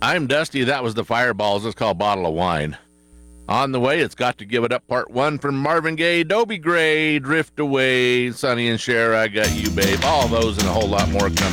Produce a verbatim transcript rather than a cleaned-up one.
I'm Dusty. That was the Fireballs. It's called Bottle of Wine. On the way, it's Got to Give It Up Part one from Marvin Gaye, Dobie Gray, Drift Away, Sonny and Cher, I Got You, Babe. All those and a whole lot more coming